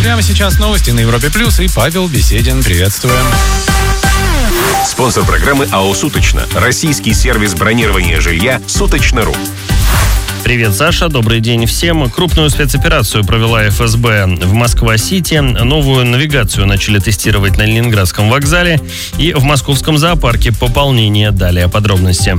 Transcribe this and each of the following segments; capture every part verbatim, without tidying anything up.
Прямо сейчас новости на Европе Плюс и Павел Беседин. Приветствуем. Спонсор программы АО «Суточно». Российский сервис бронирования жилья «Суточно.ру». Привет, Саша. Добрый день всем. Крупную спецоперацию провела эф эс бэ в Москва-Сити. Новую навигацию начали тестировать на Ленинградском вокзале и в Московском зоопарке. Пополнение. Далее подробности.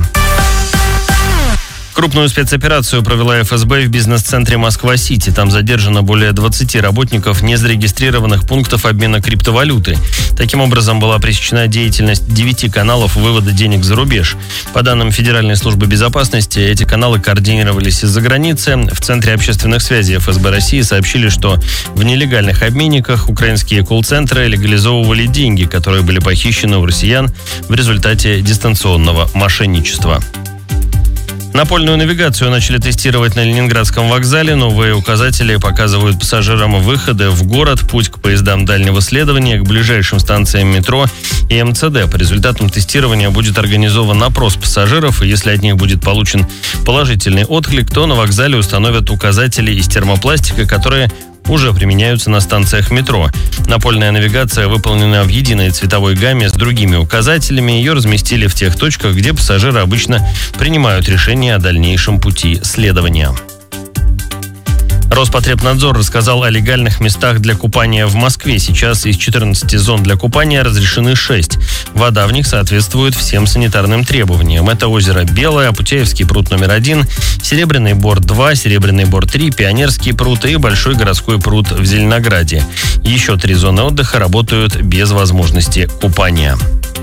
Крупную спецоперацию провела эф эс бэ в бизнес-центре Москва-Сити. Там задержано более двадцати работников незарегистрированных пунктов обмена криптовалюты. Таким образом, была пресечена деятельность девяти каналов вывода денег за рубеж. По данным Федеральной службы безопасности, эти каналы координировались из-за границы. В Центре общественных связей эф эс бэ России сообщили, что в нелегальных обменниках украинские колл-центры легализовывали деньги, которые были похищены у россиян в результате дистанционного мошенничества. Напольную навигацию начали тестировать на Ленинградском вокзале. Новые указатели показывают пассажирам выходы в город, путь к поездам дальнего следования, к ближайшим станциям метро и эм цэ дэ. По результатам тестирования будет организован опрос пассажиров, и если от них будет получен положительный отклик, то на вокзале установят указатели из термопластика, которые уже применяются на станциях метро. Напольная навигация выполнена в единой цветовой гамме с другими указателями. Ее разместили в тех точках, где пассажиры обычно принимают решение о дальнейшем пути следования. Роспотребнадзор рассказал о легальных местах для купания в Москве. Сейчас из четырнадцати зон для купания разрешены шесть. Вода в них соответствует всем санитарным требованиям. Это озеро Белое, Путяевский пруд номер один, Серебряный Бор два, Серебряный Бор три, Пионерский пруд и Большой городской пруд в Зеленограде. Еще три зоны отдыха работают без возможности купания.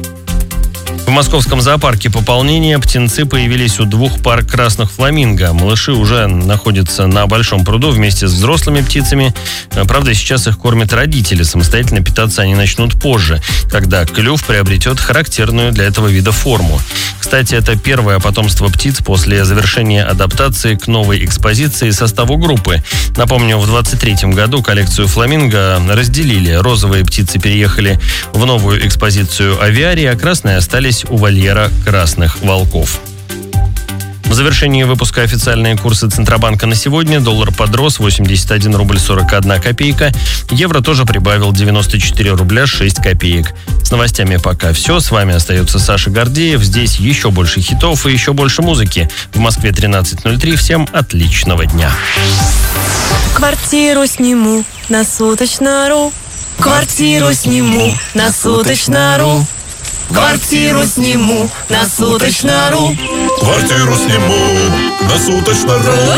В московском зоопарке пополнение. Птенцы появились у двух пар красных фламинго. Малыши уже находятся на большом пруду вместе с взрослыми птицами. Правда, сейчас их кормят родители. Самостоятельно питаться они начнут позже, когда клюв приобретет характерную для этого вида форму. Кстати, это первое потомство птиц после завершения адаптации к новой экспозиции составу группы. Напомню, в двадцать третьем году коллекцию фламинго разделили. Розовые птицы переехали в новую экспозицию авиарии, а красные остались у вольера красных волков. В завершении выпуска официальные курсы Центробанка на сегодня. Доллар подрос восемьдесят один рубль сорок одна копейка. Евро тоже прибавил девяносто четыре рубля шесть копеек. С новостями пока все. С вами остается Саша Гордеев. Здесь еще больше хитов и еще больше музыки. В Москве тринадцать ноль три. Всем отличного дня. Квартиру сниму на Суточно.ру. Квартиру сниму на Суточно.ру. Квартиру сниму на Суточно.ру. Квартиру сниму на Суточно.ру.